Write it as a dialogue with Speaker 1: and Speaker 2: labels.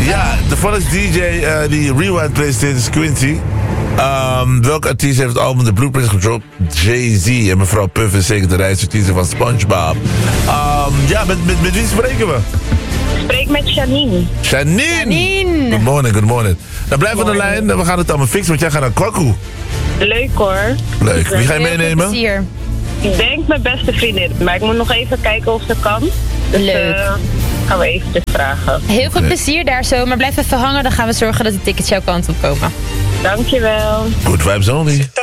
Speaker 1: Ja, de volgende DJ die Rewind presenteert is Quincy. Welke artiest heeft het album The Blueprint gedropt? Jay-Z. En mevrouw Puff is zeker de reisartiest van SpongeBob. Met wie spreken we?
Speaker 2: Ik spreek met Janine.
Speaker 1: Janine! Good morning. Dan blijf aan de lijn. We gaan het allemaal fixen, want jij gaat naar Kwaku.
Speaker 2: Leuk hoor.
Speaker 1: Leuk. Wie ga je meenemen?
Speaker 3: Plezier.
Speaker 2: Ik denk mijn beste vriendin, maar ik moet nog even kijken of ze kan. Dus
Speaker 3: Leuk.
Speaker 2: gaan we even vragen.
Speaker 3: Heel veel plezier daar zo, maar blijf even hangen. Dan gaan we zorgen dat de tickets jouw kant op komen.
Speaker 2: Dankjewel.
Speaker 1: Good vibes only.